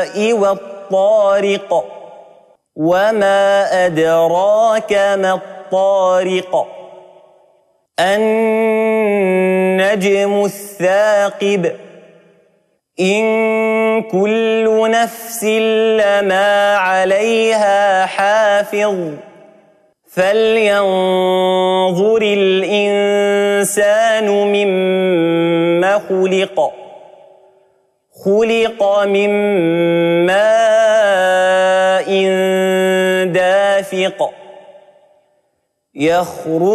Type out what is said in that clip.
والطارق وما أدراك ما الطارق النجم الثاقب إن كل نفس لما عليها حافظ فلينظر الإنسان مما خلق خلق من ماء دافق يخرج